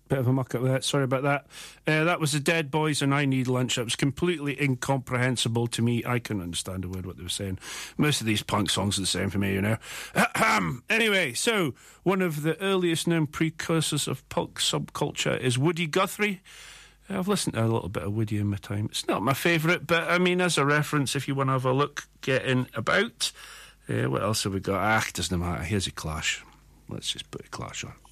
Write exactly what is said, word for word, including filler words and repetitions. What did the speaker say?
Bit of a muck up there. Sorry about that. Uh, that was the Dead Boys and I Need Lunch. It was completely incomprehensible to me. I couldn't understand a word what they were saying. Most of these punk songs are the same for me, you know. Anyway, so one of the earliest known precursors of punk subculture is Woody Guthrie. I've listened to a little bit of Woody in my time. It's not my favourite, but I mean, as a reference, if you want to have a look, getting about. Uh, what else have we got? Ah, it doesn't matter. Here's a Clash. Let's just put a Clash on.